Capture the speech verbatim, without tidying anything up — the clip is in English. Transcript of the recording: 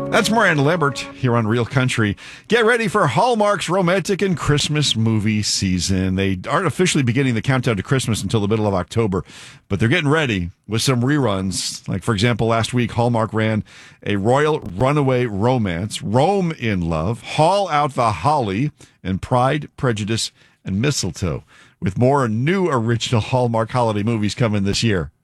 That's Miranda Lambert here on Real Country. Get ready for Hallmark's romantic and Christmas movie season. They aren't officially beginning the countdown to Christmas until the middle of October, but they're getting ready with some reruns. Like, for example, last week, Hallmark ran a royal runaway romance, Rome in Love, Haul Out the Holly, and Pride, Prejudice, and Mistletoe, with more new original Hallmark holiday movies coming this year.